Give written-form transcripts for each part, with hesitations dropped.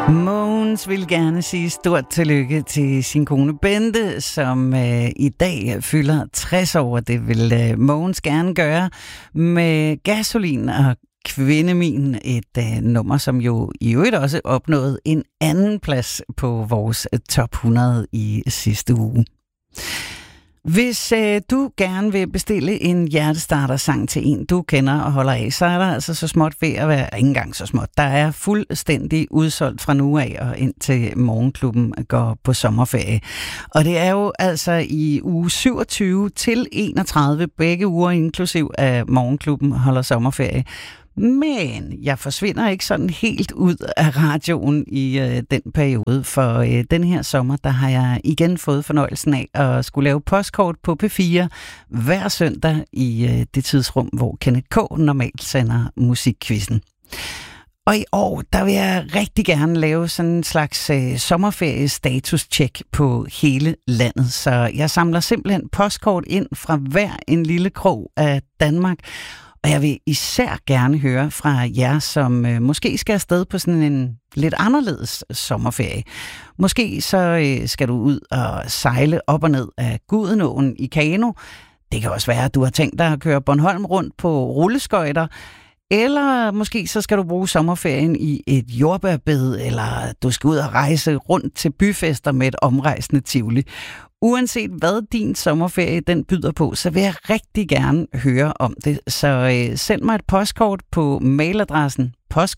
Mogens vil gerne sige stort tillykke til sin kone Bente, som i dag fylder 60 år. Det vil Mogens gerne gøre med Gasolin og Kvindemin, et nummer, som jo i øvrigt også opnåede en anden plads på vores top 100 i sidste uge. Hvis du gerne vil bestille en hjertestarter-sang til en, du kender og holder af, så er der altså så småt ved at være, ikke engang så småt, der er fuldstændig udsolgt fra nu af og indtil Morgenklubben går på sommerferie. Og det er jo altså i uge 27 til 31, begge uger inklusiv af Morgenklubben holder sommerferie. Men jeg forsvinder ikke sådan helt ud af radioen i den periode, for den her sommer, der har jeg igen fået fornøjelsen af at skulle lave postkort på P4 hver søndag i det tidsrum, hvor Kenneth K. normalt sender musikquizzen. Og i år, der vil jeg rigtig gerne lave sådan en slags sommerferie-status-check på hele landet. Så jeg samler simpelthen postkort ind fra hver en lille krog af Danmark. Og jeg vil især gerne høre fra jer, som måske skal afsted på sådan en lidt anderledes sommerferie. Måske så skal du ud og sejle op og ned af Gudenåen i kano. Det kan også være, at du har tænkt dig at køre Bornholm rundt på rulleskøjter. Eller måske så skal du bruge sommerferien i et jordbærbed, eller du skal ud og rejse rundt til byfester med et omrejsende Tivoli. Uanset hvad din sommerferie den byder på, så vil jeg rigtig gerne høre om det. Så send mig et postkort på mailadressen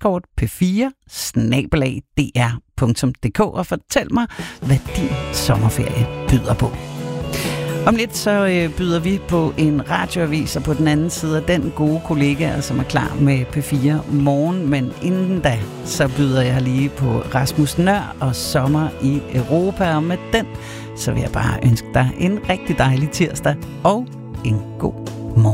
postkortp4@dr.dk og fortæl mig, hvad din sommerferie byder på. Om lidt så byder vi på en radioavis, og på den anden side af den gode kollegaer, som er klar med P4 morgen. Men inden da, så byder jeg lige på Rasmus Nøhr og Sommer i Europa. Og med den, så vil jeg bare ønske dig en rigtig dejlig tirsdag og en god